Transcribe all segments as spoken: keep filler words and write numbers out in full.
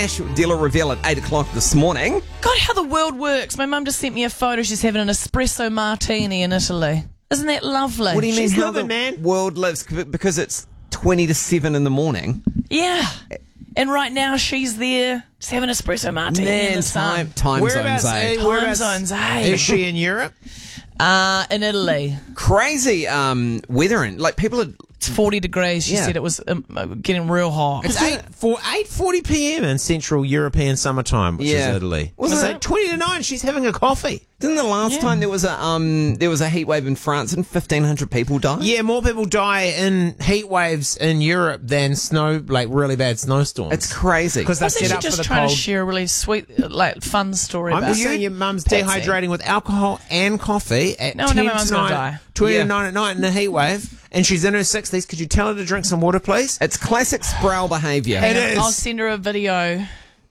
Dealer reveal at eight o'clock this morning. God, how the world works. My mum just sent me a photo. She's having an espresso martini in Italy. Isn't that lovely? What do you mean She's how living, the man. world lives? Because it's twenty to seven in the morning. Yeah. And right now she's there just having an espresso martini in Man, the sun. time, time Whereabouts, zones, eh? eh? Time Whereabouts- zones, eh? Is she in Europe? Uh, in Italy. Crazy um, weather. And, like, people are... It's forty degrees. She Yeah. said it was um, uh, getting real hot. It's eight for eight forty p.m. in Central European summertime, which Yeah. is Italy. Wasn't So it? twenty to nine. She's having a coffee. Didn't the last Yeah. time there was a um there was a heat wave in France and fifteen hundred people died? Yeah, more people die in heat waves in Europe than snow, like really bad snowstorms. It's crazy. because they Wasn't set she up just for the trying cold. to share a really sweet, uh, like, fun story I'm about just it? saying your mum's Patsy. dehydrating with alcohol and coffee at No, ten no, my to mum's gonna nine, die. twenty Yeah. to nine at night in a heat wave, and she's in her sixties. Could you tell her to drink some water, please? It's classic Sproul behaviour. It Hang on, is. I'll send her a video.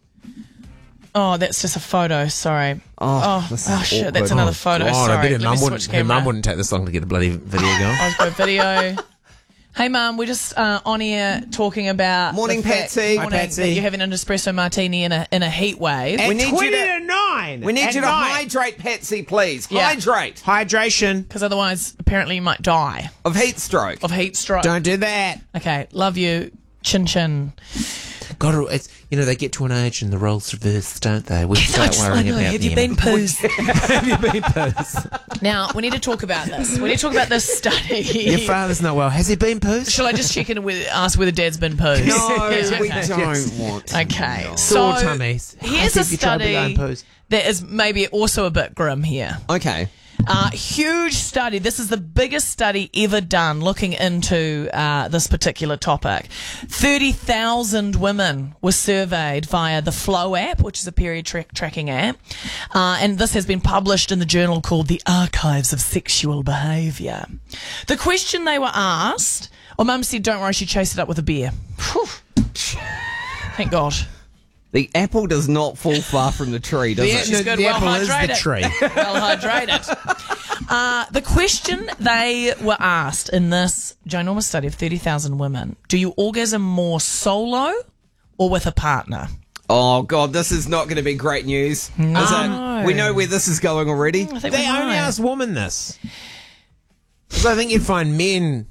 Oh, that's just a photo. Sorry. Oh, Oh, this is oh shit, awkward. that's another photo. God, Sorry. I bet her Let me mum switch wouldn't, her camera. mum wouldn't take this long to get a bloody video going. I've got a video. Hey, Mum, we're just uh, on here talking about Morning, the fact- Patsy. Hi, morning, Patsy. that you're having an espresso martini in a in a heat wave. At We need you twenty to- to nine. We need at you to night. hydrate, Patsy, please. Yeah. Hydrate. Hydration. Because otherwise, apparently, you might die Of heat stroke. of heat stroke. Don't do that. Okay, love you. Chin chin. God, it's, you know, they get to an age and the roles reverse, don't they? We I start just worrying wanna know, about have you them. been poos? Have you been poos? Now, we need to talk about this. We need to talk about this study. Your father's not well. Has he been poos? Shall I just check in with ask whether Dad's been poos? No, Yeah, we okay. don't want to. Okay, know. so Sore tummies. here's I a think you tried to study go poos. that is maybe also a bit grim here. Okay. Uh, huge study. This is the biggest study ever done looking into uh, this particular topic. thirty thousand women were surveyed via the Flow app, which is a period tra- tracking app. Uh, and this has been published in the journal called The Archives of Sexual Behaviour. The question they were asked, or Mum said, don't worry, she chased it up with a beer. Phew. Thank God. The apple does not fall far from the tree, does The, it? She's good, the well apple is the hydrated. tree. Well hydrated. Uh, the question they were asked in this ginormous study of thirty thousand women, do you orgasm more solo or with a partner? Oh, God, this is not going to be great news. No. Is it? We know where this is going already. I think They we only might. asked women this. Because I think you'd find men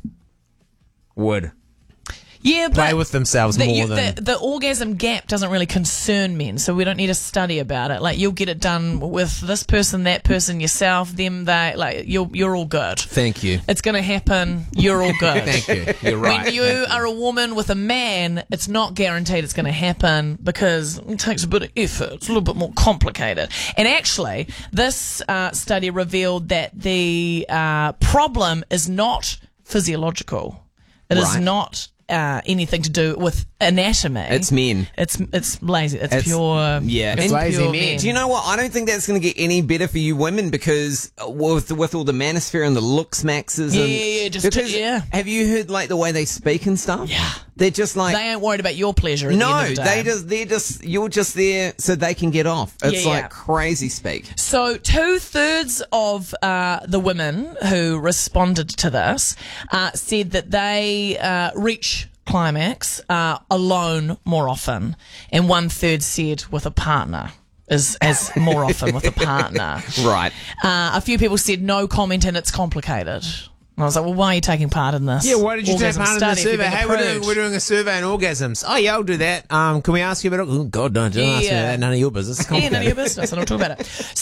would yeah, but play with themselves the, more you, than... the, the orgasm gap doesn't really concern men, so we don't need a study about it. Like, you'll get it done with this person, that person, yourself, them, they. Like, you're you're all good. Thank you. It's going to happen. You're all good. Thank you. You're right. When you are a woman with a man, it's not guaranteed it's going to happen because it takes a bit of effort. It's a little bit more complicated. And actually, this uh, study revealed that the uh, problem is not physiological. It is Right. not uh, anything to do with anatomy. It's men. It's it's lazy. It's, It's- pure. yeah. It's It's lazy pure men. Do you know what? I don't think that's going to get any better for you women because uh, with with all the manosphere and the looks maxes. Yeah, and, yeah, yeah, just because to- yeah. Have you heard like the way they speak and stuff? Yeah. They're just like They ain't worried about your pleasure. At the no. end of the day. They just they're just you're just there so they can get off. It's Yeah, like yeah. crazy speak. So two thirds of uh, the women who responded to this uh, said that they uh, reach climax uh, alone more often, and one third said with a partner. Is as more often with a partner. Right. Uh, a few people said no comment and it's complicated. And I was like, well, why are you taking part in this? Yeah, why did you take orgasm part in the study if you've survey? been Hey, we're doing, approved? we're doing a survey on orgasms. Oh, yeah, I'll do that. Um, can we ask you about it? Oh, God, don't, don't ask me Yeah. that. None of your business. It's Yeah, none of complicated. your business. I don't talk about it.